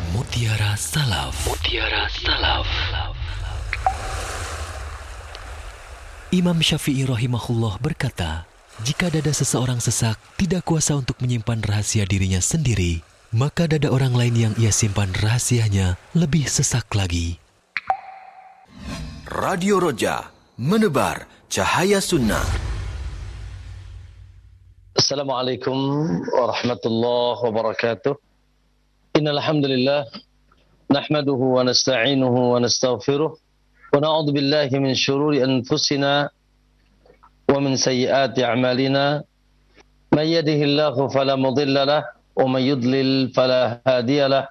Mutiara Salaf. Mutiara Salaf. Imam Syafi'i rahimahullah berkata, jika dada seseorang sesak, tidak kuasa untuk menyimpan rahasia dirinya sendiri, maka dada orang lain yang ia simpan rahasianya lebih sesak lagi. Radio Roja, menebar cahaya sunnah. Assalamualaikum warahmatullahi wabarakatuh. Innal hamdalillah nahmaduhu wa nasta'inuhu wa nastaghfiruh wa na'udzu billahi min shururi anfusina wa min sayyiati a'malina. May yahdihillahu fala mudilla lahu wa may yudlil fala hadiya lahu.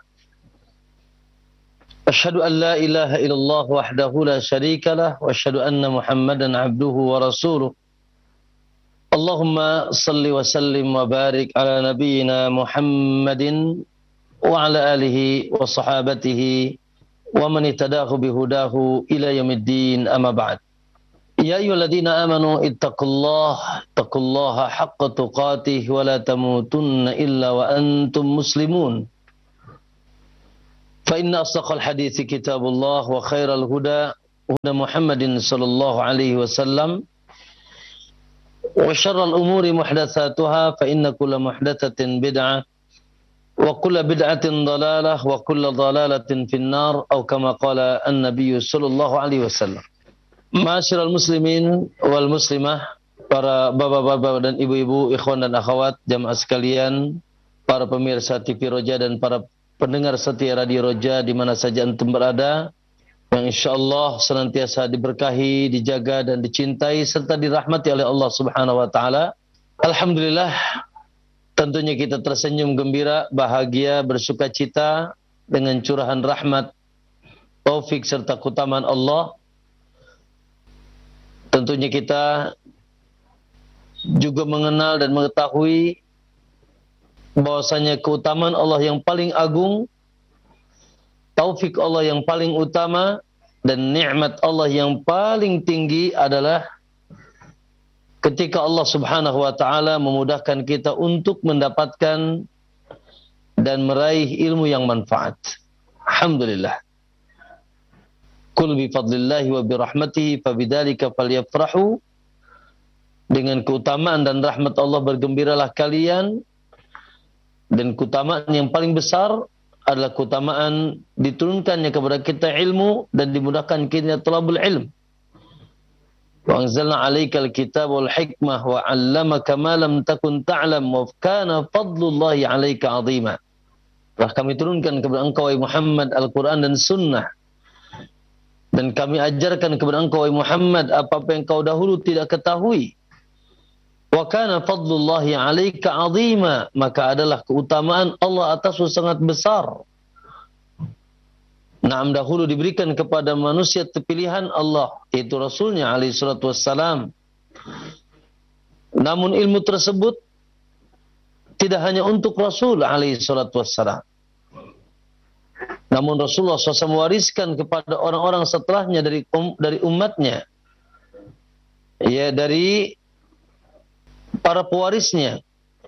Asyhadu an la ilaha illallah wahdahu la syarika lahu wa asyhadu anna Muhammadan 'abduhu wa rasuluh. Allahumma salli wa sallim wa barik ala nabiyyina Muhammadin wa ala alihi wa sahabatihi wa man ittadahu bihudahu ila yaumiddin, amma ba'd. Ya ayyuhalladzina amanu ittaqullaha haqqa tuqatih wa la tamutunna illa wa antum muslimun. Fa inna asdaqal hadithi kitabullah wa khairal huda huda Muhammadin sallallahu alaihi wasallam. Wa syarrul umuri muhdatsatuha fa inna kulla muhdatsatin bid'ah wa kulla bid'atin dhalalah wa kulla dhalalatin finnar, atau kama qala an-nabiy sallallahu alaihi wasallam. Ma'asyiral muslimin wal muslimah, para bapak-bapak dan ibu-ibu, ikhwan dan akhwat, jamaah sekalian, para pemirsa TV Roja dan para pendengar setia Radio Roja di mana saja antum berada, yang insyaallah senantiasa diberkahi, dijaga dan dicintai serta dirahmati oleh Allah Subhanahu wa taala. Alhamdulillah, tentunya kita tersenyum gembira, bahagia, bersukacita dengan curahan rahmat, taufik serta keutamaan Allah. Tentunya kita juga mengenal dan mengetahui bahwasanya keutamaan Allah yang paling agung, taufik Allah yang paling utama, dan nikmat Allah yang paling tinggi adalah ketika Allah Subhanahu wa taala memudahkan kita untuk mendapatkan dan meraih ilmu yang manfaat. Alhamdulillah. Qul bi fadlillahi wa bi rahmatihi fabidzalika falyafrahu. Dengan keutamaan dan rahmat Allah bergembiralah kalian. Dan keutamaan yang paling besar adalah keutamaan diturunkannya kepada kita ilmu dan dimudahkan kita talabul ilm. Wa anzalna 'alaikal kitaba wal hikmah wa 'allamaka ma lam takun ta'lam wa kana fadlullahi 'alaika 'azima. Telah kami turunkan kepada engkau wahai Muhammad Al-Qur'an dan sunnah. Dan kami ajarkan kepada engkau wahai Muhammad apa-apa yang kau dahulu tidak ketahui. Wa kana fadlullahi 'alaika 'azima, maka adalah keutamaan Allah atasmu sangat besar. Naam, dahulu diberikan kepada manusia pilihan Allah, yaitu Rasulnya alaihi salatu wassalam. Namun ilmu tersebut tidak hanya untuk Rasul alaihi salatu wassalam. Namun Rasulullah SAW mewariskan kepada orang-orang setelahnya dari umatnya, ya, dari para pewarisnya,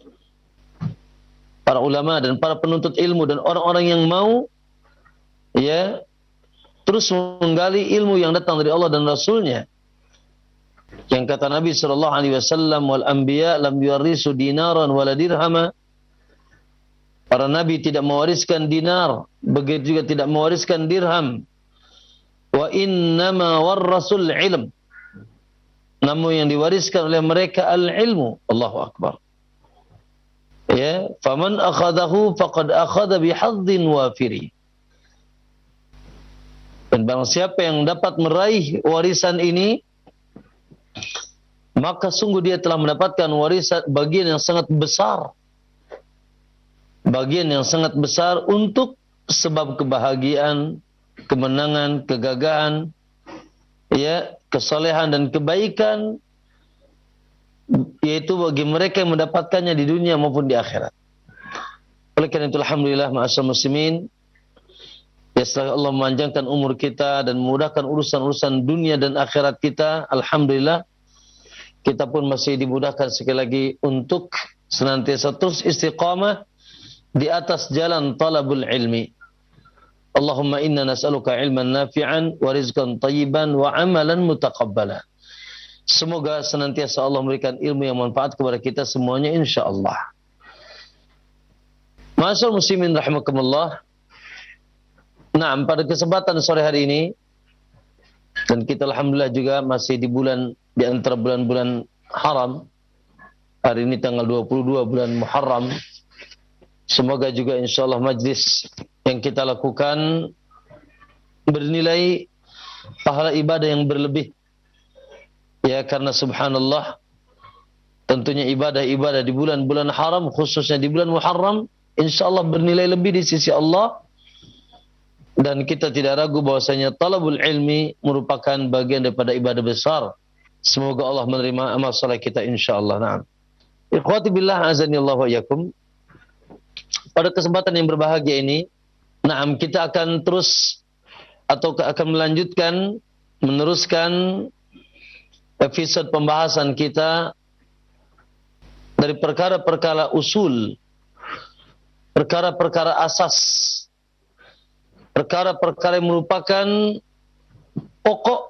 para ulama dan para penuntut ilmu dan orang-orang yang mau, ya, terus menggali ilmu yang datang dari Allah dan Rasulnya. Yang kata Nabi sallallahu alaihi wasallam, wal anbiya lam yuwarrisu dinaran wala dirhama. Para nabi tidak mewariskan dinar, begitu juga tidak mewariskan dirham. Wa innama warrasul ilm. Namun yang diwariskan oleh mereka al-ilmu. Allahu akbar. Ya, faman akhadahu faqad akhadha bihadzdin wafiri. Dan barang siapa yang dapat meraih warisan ini, maka sungguh dia telah mendapatkan warisan, bagian yang sangat besar. Bagian yang sangat besar untuk sebab kebahagiaan, kemenangan, kegagahan, ya, kesalehan dan kebaikan, yaitu bagi mereka yang mendapatkannya di dunia maupun di akhirat. Oleh karena itu, alhamdulillah, ma'asyiral muslimin, ya, setelah Allah memanjangkan umur kita dan memudahkan urusan-urusan dunia dan akhirat kita, alhamdulillah, kita pun masih dimudahkan sekali lagi untuk senantiasa terus istiqamah di atas jalan talabul ilmi. Allahumma inna nas'aluka ilman nafi'an wa rizqan tayyiban wa amalan mutaqabbala. Semoga senantiasa Allah memberikan ilmu yang manfaat kepada kita semuanya insyaallah. Ma'asyiral muslimin rahimakumullah. Nah, pada kesempatan sore hari ini, dan kita alhamdulillah juga masih di antara bulan-bulan haram. Hari ini tanggal 22 bulan Muharram. Semoga juga insyaallah majlis yang kita lakukan bernilai pahala ibadah yang berlebih. Ya, karena subhanallah, tentunya ibadah-ibadah di bulan-bulan haram, khususnya di bulan Muharram, insyaallah bernilai lebih di sisi Allah. Dan kita tidak ragu bahwasanya talabul ilmi merupakan bagian daripada ibadah besar. Semoga Allah menerima amal saleh kita insyaallah. Naam. Ikhwati billah azanillahu wa iyyakum. Pada kesempatan yang berbahagia ini, naam, kita akan terus atau akan meneruskan episode pembahasan kita dari perkara-perkara usul, perkara-perkara asas, perkara-perkara yang merupakan pokok